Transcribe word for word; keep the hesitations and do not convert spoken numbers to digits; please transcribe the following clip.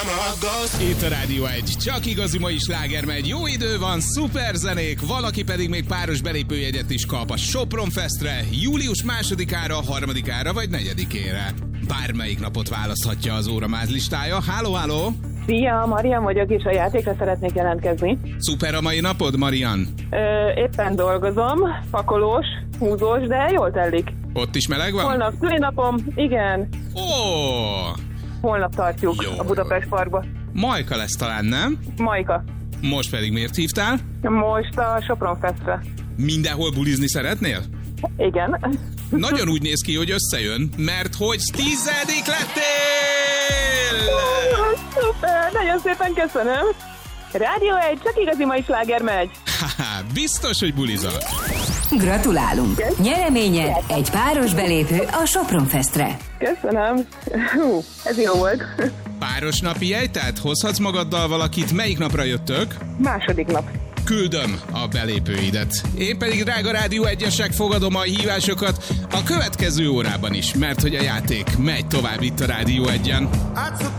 Itt a Rádió egy, csak igazi mai sláger megy, jó idő van, szuper zenék, valaki pedig még páros belépőjegyet is kap a Sopron Festre, július másodikára, harmadikára vagy negyedikére. Bármelyik napot választhatja az óramáz listája. Háló, háló! Szia, Marian vagyok, és a játékra szeretnék jelentkezni. Szuper a mai napod, Marian? Ö, éppen dolgozom, pakolós, húzós, de jól telik. Ott is meleg van? Holnap szülinapom, igen. Ó! Holnap tartjuk Jó. a Budapest Parkba. Majka lesz talán, nem? Majka. Most pedig miért hívtál? Most a Sopron Festre. Mindenhol bulizni szeretnél? Igen. Nagyon úgy néz ki, hogy összejön, mert hogy tizedik lettél! Szuper, nagyon szépen köszönöm. Rádió egy, csak igazi mai sláger megy. Haha, biztos, hogy bulizol. Gratulálunk! Nyereményed egy páros belépő a Sopron Festre. Köszönöm. Hú, ez jó volt. Páros napi jegy, tehát hozhatsz magaddal valakit. Melyik napra jöttök? Második nap. Küldöm a belépőidet. Én pedig, drága Rádió egyesek, fogadom a hívásokat a következő órában is, mert hogy a játék megy tovább itt a Rádió egyen.